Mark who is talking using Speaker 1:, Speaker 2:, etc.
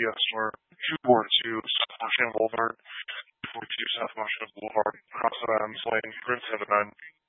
Speaker 1: PS Store, 242 South Washington Boulevard, 242 South Washington Boulevard, Crossroads Lane, Grid 79.